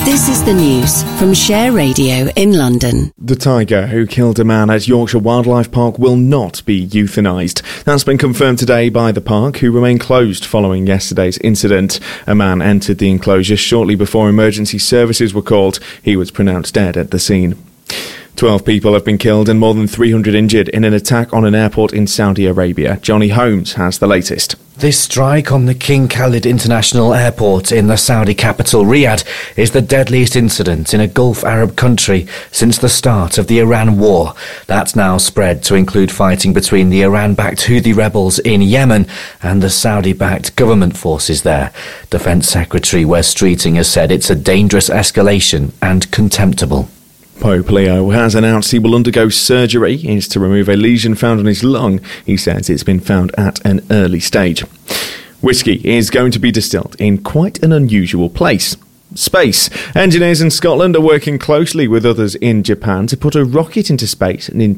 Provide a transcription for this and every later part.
This is the news from Share Radio in London. The tiger who killed a man at Yorkshire Wildlife Park will not be euthanised. That's been confirmed today by the park, who remain closed following yesterday's incident. A man entered the enclosure shortly before emergency services were called. He was pronounced dead at the scene. 12 people have been killed and more than 300 injured in an attack on an airport in Saudi Arabia. Johnny Holmes has the latest. This strike on the King Khalid International Airport in the Saudi capital, Riyadh, is the deadliest incident in a Gulf Arab country since the start of the Iran war. That's now spread to include fighting between the Iran-backed Houthi rebels in Yemen and the Saudi-backed government forces there. Defence Secretary Wes Streeting has said it's a dangerous escalation and contemptible. Pope Leo has announced he will undergo surgery. It's to remove a lesion found on his lung. He says it's been found at an early stage. Whiskey is going to be distilled in quite an unusual place. Space. Engineers in Scotland are working closely with others in Japan to put a rocket into space in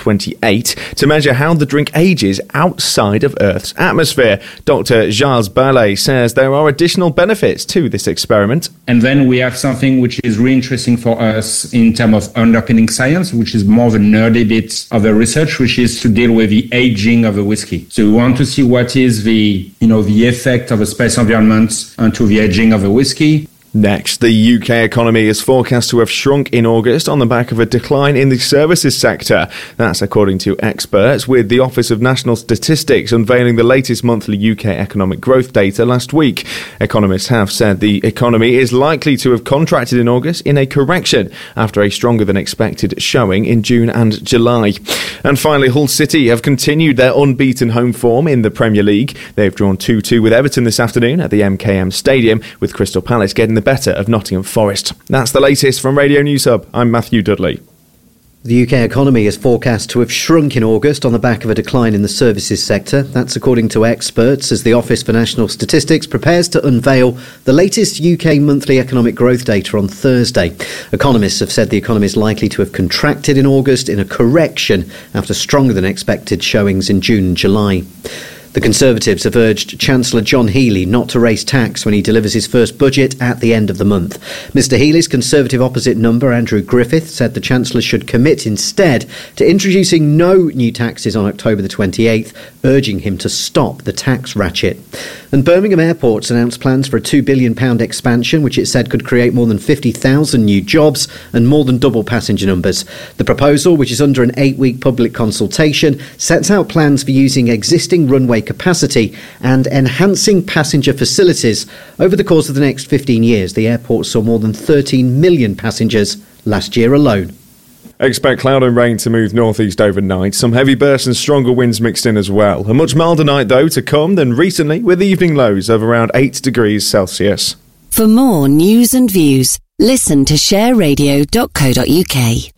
2028 to measure how the drink ages outside of Earth's atmosphere. Dr. Giles Ballet says there are additional benefits to this experiment. And then we have something which is really interesting for us in terms of underpinning science, which is more the nerdy bit of the research, which is to deal with the aging of the whiskey. So we want to see what is the effect of the space environment onto the aging of the whiskey. Next, the UK economy is forecast to have shrunk in August on the back of a decline in the services sector. That's according to experts, with the Office of National Statistics unveiling the latest monthly UK economic growth data last week. Economists have said the economy is likely to have contracted in August in a correction after a stronger than expected showing in June and July. And finally, Hull City have continued their unbeaten home form in the Premier League. They've drawn 2-2 with Everton this afternoon at the MKM Stadium, with Crystal Palace getting the better of Nottingham Forest. That's the latest from Radio News Hub. I'm Matthew Dudley. The UK economy is forecast to have shrunk in August on the back of a decline in the services sector. That's according to experts, as the Office for National Statistics prepares to unveil the latest UK monthly economic growth data on Thursday. Economists have said the economy is likely to have contracted in August in a correction after stronger than expected showings in June and July. The Conservatives have urged Chancellor John Healey not to raise tax when he delivers his first budget at the end of the month. Mr Healey's Conservative opposite number, Andrew Griffith, said the Chancellor should commit instead to introducing no new taxes on October the 28th, urging him to stop the tax ratchet. And Birmingham Airport's announced plans for a £2 billion expansion, which it said could create more than 50,000 new jobs and more than double passenger numbers. The proposal, which is under an 8-week public consultation, sets out plans for using existing runway capacity and enhancing passenger facilities. Over the course of the next 15 years, the airport saw more than 13 million passengers last year alone. Expect cloud and rain to move northeast overnight. Some heavy bursts and stronger winds mixed in as well. A much milder night, though, to come than recently, with evening lows of around 8 degrees Celsius. For more news and views, listen to shareradio.co.uk.